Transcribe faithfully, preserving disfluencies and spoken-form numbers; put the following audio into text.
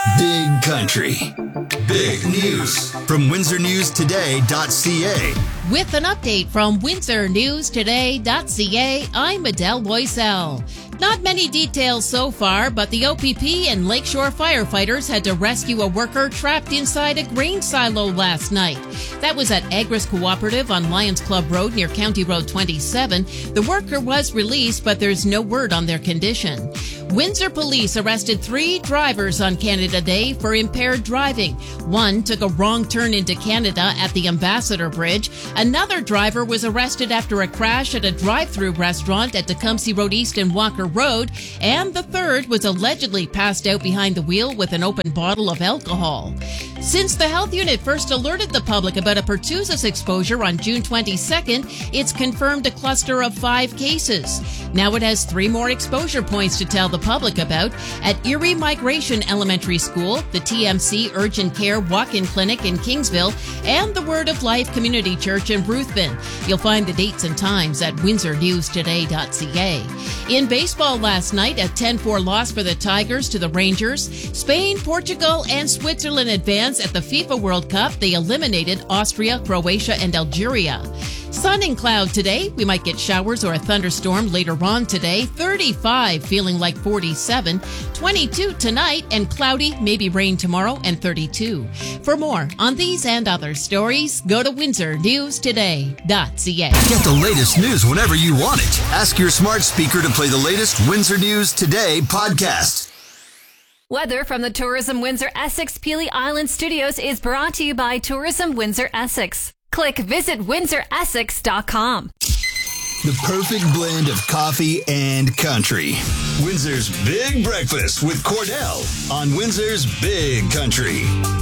Big Country. Big News from Windsor News Today dot C A. With an update from Windsor News Today dot C A, I'm Adele Loisel. Not many details so far, but the O P P and Lakeshore firefighters had to rescue a worker trapped inside a grain silo last night. That was at Agris Cooperative on Lions Club Road near County Road twenty-seven. The worker was released, but there's no word on their condition. Windsor police arrested three drivers on Canada Day for impaired driving. One took a wrong turn into Canada at the Ambassador Bridge. Another driver was arrested after a crash at a drive-through restaurant at Tecumseh Road East and Walker Road. And the third was allegedly passed out behind the wheel with an open bottle of alcohol. Since the health unit first alerted the public about a pertussis exposure on June twenty-second, it's confirmed a cluster of five cases. Now it has three more exposure points to tell the public about at Erie Migration Elementary School, the T M C Urgent Care Walk-In Clinic in Kingsville, and the Word of Life Community Church in Ruthven. You'll find the dates and times at Windsor News Today dot C A. In baseball last night, a ten four loss for the Tigers to the Rangers. Spain, Portugal, and Switzerland advance at the FIFA World Cup. They eliminated Austria, Croatia, and Algeria. Sun and cloud today. We might get showers or a thunderstorm later on today. thirty-five, feeling like forty-seven. twenty-two tonight, and cloudy, maybe rain tomorrow, and thirty-two. For more on these and other stories, go to Windsor News Today dot C A. Get the latest news whenever you want it. Ask your smart speaker to play the latest Windsor News Today podcast. Weather from the Tourism Windsor Essex Peely Island Studios is brought to you by Tourism Windsor Essex. Click visit windsor essex dot com. The perfect blend of coffee and country. Windsor's Big Breakfast with Cordell on Windsor's Big Country.